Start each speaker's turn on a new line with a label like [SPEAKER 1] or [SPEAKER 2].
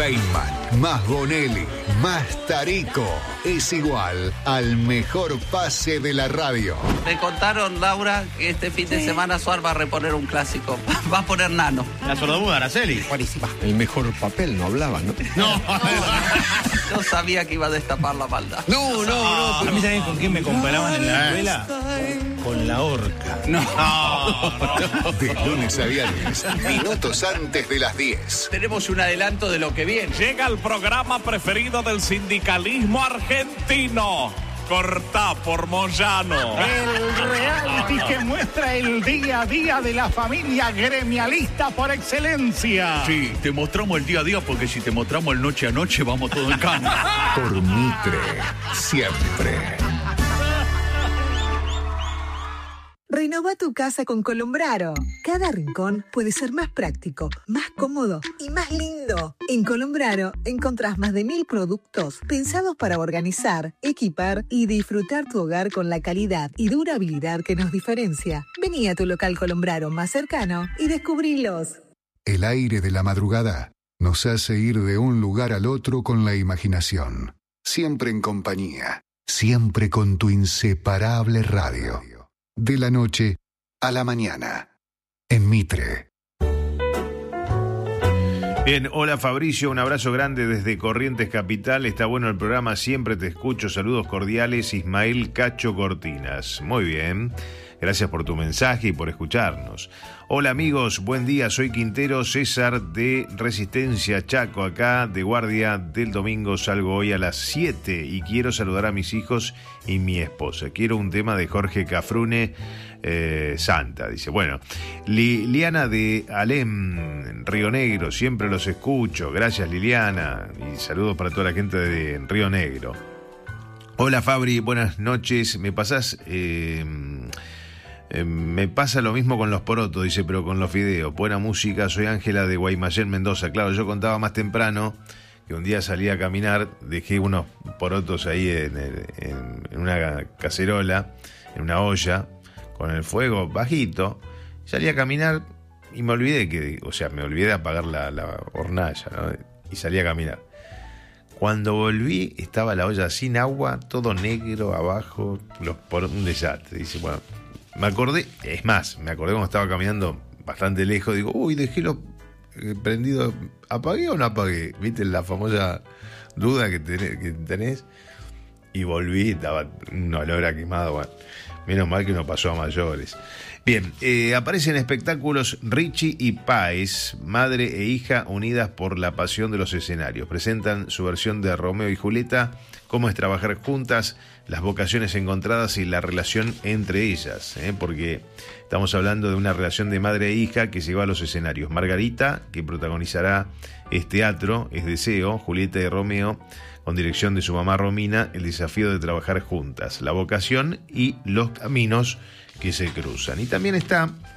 [SPEAKER 1] Feynman, más Bonelli, más Tarico, es igual al mejor pase de la radio.
[SPEAKER 2] Me contaron, Laura, que este fin de semana Suar va a reponer un clásico. Va a poner Nano.
[SPEAKER 3] La sordomuda, Araceli.
[SPEAKER 2] Buenísima.
[SPEAKER 4] El mejor papel no hablaba, ¿no?
[SPEAKER 3] No.
[SPEAKER 2] Yo sabía que iba a destapar la maldad.
[SPEAKER 4] No.
[SPEAKER 3] A mí también con quién me comparaban en la escuela. Con la horca.
[SPEAKER 2] No.
[SPEAKER 1] De lunes a viernes, minutos antes de las 10.
[SPEAKER 2] Tenemos un adelanto de lo que viene.
[SPEAKER 5] Llega el programa preferido del sindicalismo argentino. Cortá por Moyano.
[SPEAKER 6] El reality que muestra el día a día de la familia gremialista por excelencia.
[SPEAKER 7] Sí, te mostramos el día a día porque si te mostramos el noche a noche vamos todo en cana.
[SPEAKER 1] Por Mitre, siempre.
[SPEAKER 8] Renova tu casa con Colombraro. Cada rincón puede ser más práctico, más cómodo y más lindo. En Colombraro encontrás más de 1000 productos pensados para organizar, equipar y disfrutar tu hogar con la calidad y durabilidad que nos diferencia. Vení a tu local Colombraro más cercano y descubrilos.
[SPEAKER 1] El aire de la madrugada nos hace ir de un lugar al otro con la imaginación. Siempre en compañía, siempre con tu inseparable radio. De la noche a la mañana, en Mitre.
[SPEAKER 9] Bien, hola Fabricio, un abrazo grande desde Corrientes Capital. Está bueno el programa, siempre te escucho. Saludos cordiales, Ismael Cacho Cortinas. Muy bien, gracias por tu mensaje y por escucharnos. Hola amigos, buen día, soy Quintero César de Resistencia Chaco, acá de guardia del domingo. Salgo hoy a las 7 y quiero saludar a mis hijos y mi esposa. Quiero un tema de Jorge Cafrune, Santa, dice. Bueno, Liliana de Alem, Río Negro, siempre los escucho. Gracias Liliana y saludos para toda la gente de Río Negro. Hola Fabri, buenas noches. Me pasás... me pasa lo mismo con los porotos, dice, pero con los fideos. Buena música, soy Ángela de Guaymallén, Mendoza. Claro, yo contaba más temprano que un día salí a caminar, dejé unos porotos ahí en una cacerola, en una olla, con el fuego bajito. Salí a caminar y me olvidé me olvidé de apagar la hornalla, ¿no? Y salí a caminar. Cuando volví, estaba la olla sin agua, todo negro abajo, un desastre. Dice, bueno... Me acordé cuando estaba caminando bastante lejos, digo, dejé los prendido, ¿apagué o no apagué? ¿Viste la famosa duda que tenés? Y volví, estaba un olor a quemado, bueno, menos mal que no pasó a mayores. Bien, aparecen espectáculos Richie y Páez, madre e hija unidas por la pasión de los escenarios. Presentan su versión de Romeo y Julieta, cómo es trabajar juntas, las vocaciones encontradas y la relación entre ellas, porque estamos hablando de una relación de madre e hija que se va a los escenarios. Margarita, que protagonizará teatro, es Deseo, Julieta y Romeo, con dirección de su mamá Romina, el desafío de trabajar juntas, la vocación y los caminos que se cruzan. Y también está